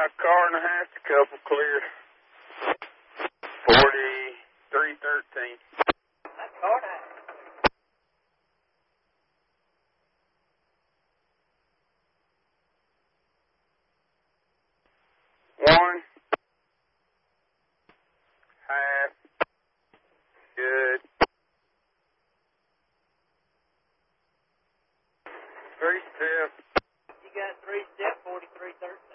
car and a half, a couple clear. 4313. That's car and a half. One. Half. Good. 3 step. You got 3 step 4313.